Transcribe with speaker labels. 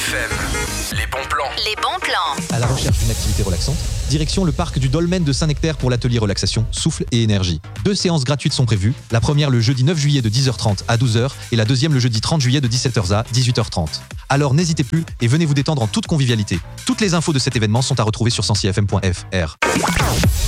Speaker 1: FM, les bons plans.
Speaker 2: Les bons plans.
Speaker 3: À la recherche d'une activité relaxante, direction le parc du Dolmen de Saint-Nectaire pour l'atelier relaxation, souffle et énergie. 2 séances gratuites sont prévues, la première le jeudi 9 juillet de 10h30 à 12h et la deuxième le jeudi 30 juillet de 17h à 18h30. Alors n'hésitez plus et venez vous détendre en toute convivialité. Toutes les infos de cet événement sont à retrouver sur 106fm.fr.